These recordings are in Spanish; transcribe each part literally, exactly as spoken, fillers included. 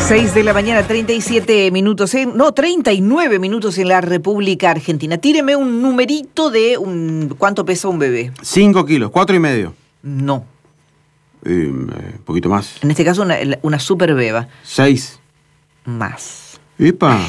seis de la mañana, treinta y siete minutos, en, no, treinta y nueve minutos en la República Argentina. Tíreme un numerito de un, ¿cuánto pesa un bebé? Cinco kilos, cuatro y medio. No. Eh, un poquito más. En este caso, una, una super beba. Seis. Más. ¡Epa!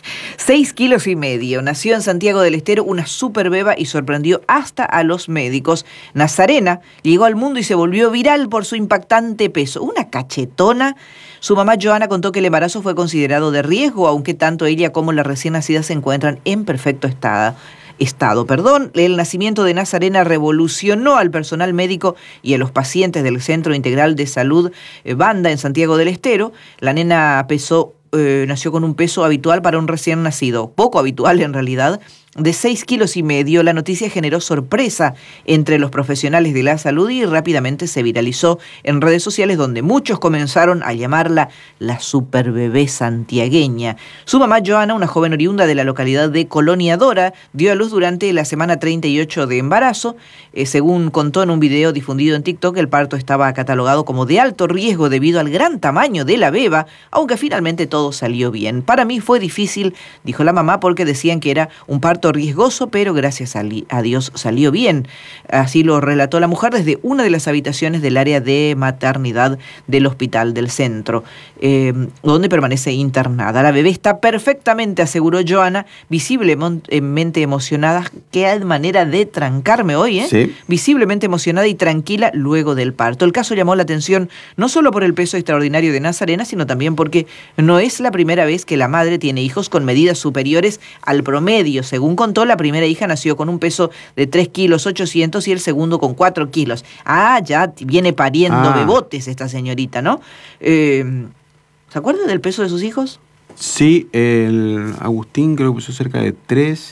Seis kilos y medio. Nació en Santiago del Estero una super beba y sorprendió hasta a los médicos. Nazarena llegó al mundo y se volvió viral por su impactante peso. Una cachetona. Su mamá Joana contó que el embarazo fue considerado de riesgo, aunque tanto ella como la recién nacida se encuentran en perfecto estado. Estado, perdón. El nacimiento de Nazarena revolucionó al personal médico y a los pacientes del Centro Integral de Salud eh, Banda en Santiago del Estero. La nena pesó, eh, nació con un peso habitual para un recién nacido, poco habitual en realidad, de seis kilos y medio. La noticia generó sorpresa entre los profesionales de la salud y rápidamente se viralizó en redes sociales, donde muchos comenzaron a llamarla la superbebé santiagueña. Su mamá Joana, una joven oriunda de la localidad de Colonia Dora, dio a luz durante la semana treinta y ocho de embarazo. Eh, según contó en un video difundido en TikTok, el parto estaba catalogado como de alto riesgo debido al gran tamaño de la beba, aunque finalmente todo salió bien. Para mí fue difícil, dijo la mamá, porque decían que era un parto riesgoso, pero gracias a, a Dios salió bien. Así lo relató la mujer desde una de las habitaciones del área de maternidad del hospital del centro, eh, donde permanece internada. La bebé está perfectamente, aseguró Joana, visiblemente emocionada. Qué manera de trancarme hoy, ¿eh? Sí. Visiblemente emocionada y tranquila luego del parto. El caso llamó la atención no solo por el peso extraordinario de Nazarena, sino también porque no es la primera vez que la madre tiene hijos con medidas superiores al promedio. Según contó, la primera hija nació con un peso de tres kilos ochocientos y el segundo con cuatro kilos. Ah, ya viene pariendo ah. bebotes esta señorita, ¿no? Eh, ¿Se acuerdan del peso de sus hijos? Sí, el Agustín creo que pesó cerca de tres,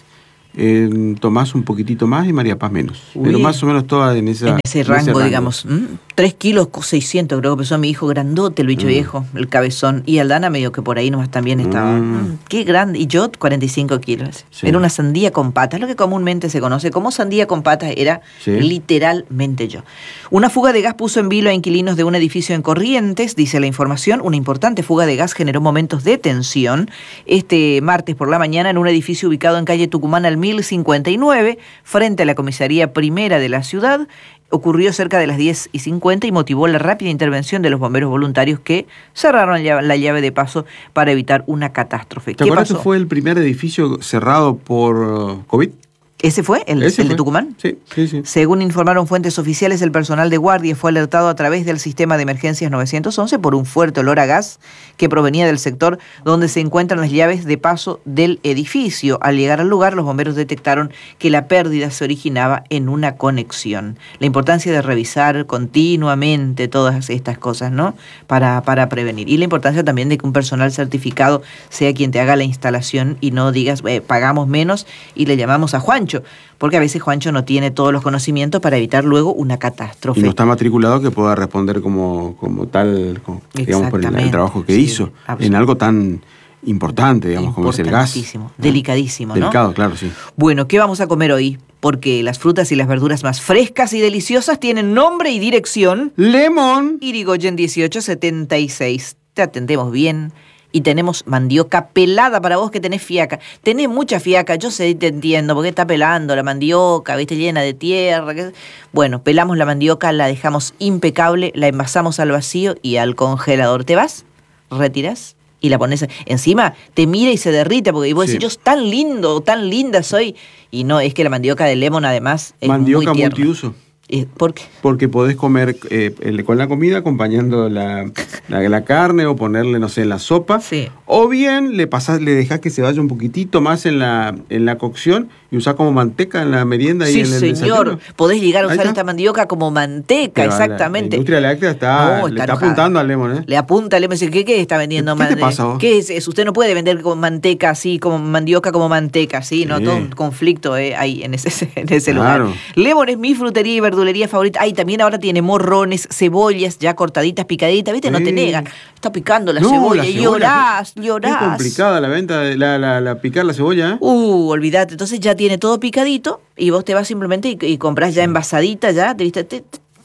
eh, Tomás un poquitito más y María Paz menos. Uy, pero más o menos todas en, esa, en ese en rango, ese rango. digamos. ¿Mm? tres kilos seiscientos creo que pesó mi hijo grandote, el bicho mm. viejo, el cabezón. Y Aldana medio que por ahí nomás también estaba. Mm. Mm, qué grande. Y yo cuarenta y cinco kilos. Sí. Era una sandía con patas, lo que comúnmente se conoce como sandía con patas, era sí. literalmente yo. Una fuga de gas puso en vilo a inquilinos de un edificio en Corrientes, dice la información. Una importante fuga de gas generó momentos de tensión este martes por la mañana en un edificio ubicado en calle Tucumán al mil cincuenta y nueve, frente a la comisaría primera de la ciudad. Ocurrió cerca de las diez y cincuenta y motivó la rápida intervención de los bomberos voluntarios que cerraron la llave de paso para evitar una catástrofe. ¿Te acuerdas que fue el primer edificio cerrado por COVID? ¿Ese fue? ¿El, ¿Ese el fue? de Tucumán? Sí, sí, sí. Según informaron fuentes oficiales, el personal de guardia fue alertado a través del sistema de emergencias novecientos once por un fuerte olor a gas que provenía del sector donde se encuentran las llaves de paso del edificio. Al llegar al lugar, los bomberos detectaron que la pérdida se originaba en una conexión. La importancia de revisar continuamente todas estas cosas, ¿no? Para, para prevenir. Y la importancia también de que un personal certificado sea quien te haga la instalación y no digas, eh, pagamos menos y le llamamos a Juan. Porque a veces Juancho no tiene todos los conocimientos para evitar luego una catástrofe. Y no está matriculado que pueda responder como, como tal, como, digamos, por el, el trabajo que sí, hizo, en algo tan importante, digamos, como es el gas. Delicadísimo, ¿no? Delicado, claro, sí. Bueno, ¿qué vamos a comer hoy? Porque las frutas y las verduras más frescas y deliciosas tienen nombre y dirección. ¡Lemon! Irigoyen dieciocho setenta y seis. Te atendemos bien. Y tenemos mandioca pelada para vos que tenés fiaca. Tenés mucha fiaca, yo sé, te entiendo, porque está pelando la mandioca, viste, llena de tierra. Que... Bueno, pelamos la mandioca, la dejamos impecable, la envasamos al vacío y al congelador. ¿Te vas? ¿Retirás? Y la pones encima, te mira y se derrite, porque vos sí. decís, yo tan lindo, tan linda soy. Y no, es que la mandioca de Lemon además es mandioca muy tierna. multiuso. ¿Por qué? Porque podés comer eh, con la comida acompañando la, la, la carne o ponerle, no sé, en la sopa. Sí. O bien le pasás, le dejás que se vaya un poquitito más en la, en la cocción y usás como manteca en la merienda sí, y en el señor. desayuno. Podés llegar a usar esta mandioca como manteca, pero exactamente. La, la industria láctea está, no, está, le está apuntando al Lemon, ¿eh? Le apunta al Lemon. ¿Qué, qué está vendiendo? ¿Qué te pasa vos? ¿Qué es eso? Usted no puede vender como manteca así, como mandioca como manteca, ¿sí? Sí. ¿No? Todo un conflicto eh, ahí en ese, en ese claro. lugar. Lemon es mi frutería y verdulería favorita. Ay, también ahora tiene morrones, cebollas ya cortaditas, picaditas, ¿viste? Sí. No te negan. Está picando la no, cebolla la y cebolla, llorás, llorás. Es complicada la venta, de la, la, la picar la cebolla, ¿eh? Uh, olvídate. Entonces ya tiene todo picadito y vos te vas simplemente y, y comprás ya envasadita, ya, ¿te viste? Te, te,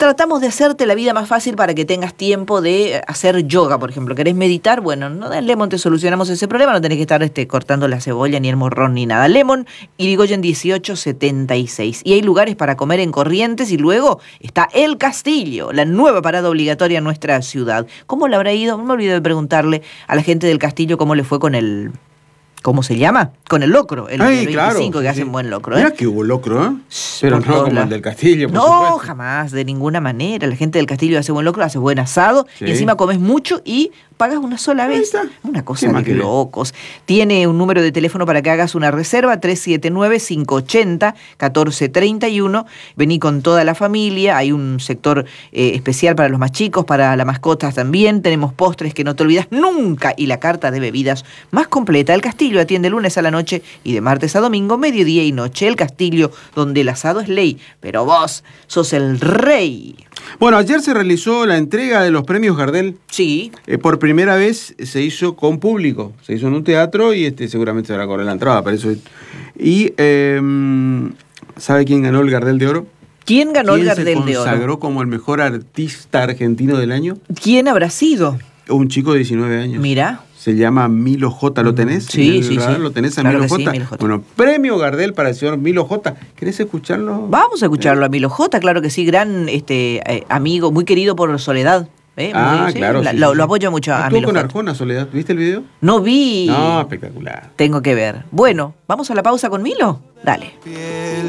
tratamos de hacerte la vida más fácil para que tengas tiempo de hacer yoga, por ejemplo. ¿Querés meditar? Bueno, no, en Lemon te solucionamos ese problema, no tenés que estar este, cortando la cebolla, ni el morrón, ni nada. Lemon, Irigoyen dieciocho setenta y seis. Y hay lugares para comer en Corrientes y luego está El Castillo, la nueva parada obligatoria en nuestra ciudad. ¿Cómo le habrá ido? Me olvidé de preguntarle a la gente del Castillo cómo le fue con el... ¿Cómo se llama? Con el locro, el Ay, veinticinco, claro, que sí. hacen buen locro. ¿eh? Mira que hubo locro, ¿eh? Pero Por no todos como lados. el del Castillo, por No, supuesto. jamás, de ninguna manera. La gente del Castillo hace buen locro, hace buen asado, Sí. y encima comes mucho y pagas una sola Ahí vez. está. Una ¿Qué cosa más de querés? locos. Tiene un número de teléfono para que hagas una reserva, tres siete nueve, cinco ocho cero, uno cuatro tres uno. Vení con toda la familia. Hay un sector eh, especial para los más chicos, para las mascotas también. Tenemos postres que no te olvidas nunca y la carta de bebidas más completa. El Castillo atiende lunes a la noche y de martes a domingo, mediodía y noche. El Castillo, donde el asado es ley, pero vos sos el rey. Bueno, ayer se realizó la entrega de los premios Gardel. Sí. Eh, por primera vez se hizo con público. Se hizo en un teatro y este seguramente se va a cobrar la entrada. Para eso. Y, eh, ¿sabe quién ganó el Gardel de Oro? ¿Quién ganó el Gardel de ¿Quién se Oro? consagró como el mejor artista argentino del año? ¿Quién habrá sido? Un chico de diecinueve años. Mira. Se llama Milo J. ¿Lo tenés? Sí, ¿En el sí, radar? sí. ¿Lo tenés a Claro Milo que sí, J? Milo J. Bueno, premio Gardel para el señor Milo J. ¿Querés escucharlo? Vamos a escucharlo a Milo J, claro que sí, gran este eh, amigo, muy querido por Soledad. ¿eh? Ah, Muy- sí, claro. la- sí, lo, sí. lo apoyo mucho a Estuvo Milo con J. Arjona, Soledad. ¿Viste el video? No vi. No, espectacular. Tengo que ver. Bueno, ¿vamos a la pausa con Milo? Dale.